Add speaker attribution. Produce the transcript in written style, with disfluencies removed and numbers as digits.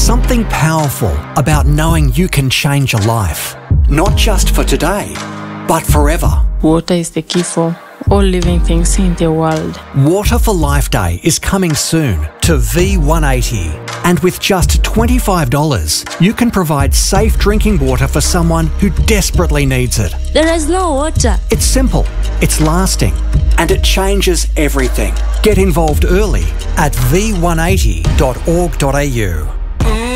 Speaker 1: something powerful about knowing you can change a life. Not just for today, but forever.
Speaker 2: Water is the key for all living things in the world.
Speaker 1: Water for Life Day is coming soon to V180. And with just $25, you can provide safe drinking water for someone who desperately needs it.
Speaker 3: There is no water.
Speaker 1: It's simple, it's lasting, and it changes everything. Get involved early at v180.org.au.